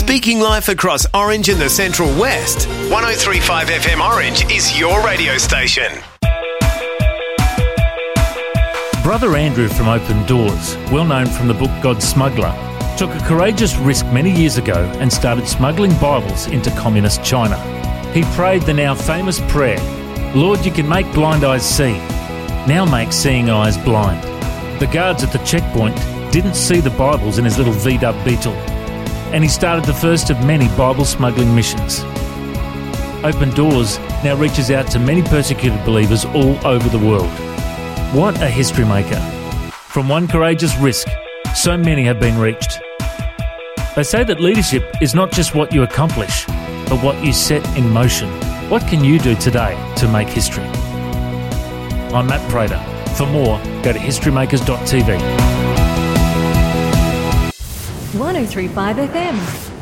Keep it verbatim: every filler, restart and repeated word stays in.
Speaking life across Orange and the Central West, one oh three point five F M Orange is your radio station. Brother Andrew from Open Doors, well known from the book God's Smuggler, took a courageous risk many years ago and started smuggling Bibles into communist China. He prayed the now famous prayer, "Lord, you can make blind eyes see. Now make seeing eyes blind." The guards at the checkpoint didn't see the Bibles in his little V-dub Beetle, and he started the first of many Bible smuggling missions. Open Doors now reaches out to many persecuted believers all over the world. What a history maker. From one courageous risk, so many have been reached. They say that leadership is not just what you accomplish, but what you set in motion. What can you do today to make history? I'm Matt Prater. For more, go to history makers dot t v. one oh three point five F M.